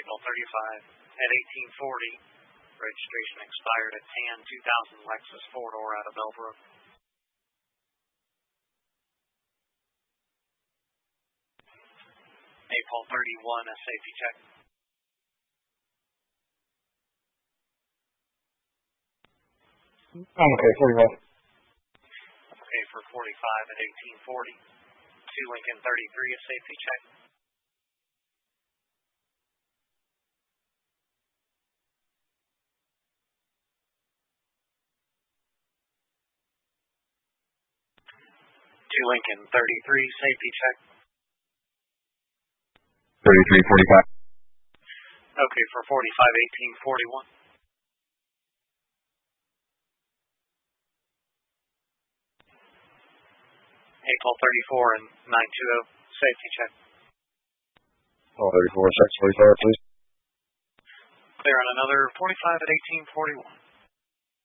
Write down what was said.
April 35 at 1840. Registration expired at 10-2000 Lexus 4-door out of Bellbrook. April 31, a safety check. I'm okay, 45. Okay, for 45 at 1840. 2 Lincoln 33, a safety check. Lincoln 33, safety check. 3345. Okay, for 45, 1841. April 34 and 920, safety check. All 34, 645, please. Clear on another 45 at 1841.